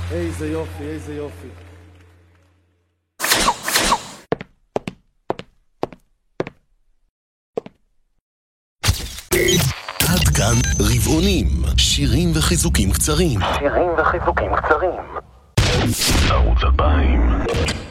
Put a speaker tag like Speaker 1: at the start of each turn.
Speaker 1: איזה יופי, איזה יופי.
Speaker 2: עד כאן רבעונים, שירים וחיזוקים קצרים. ערוץ 2000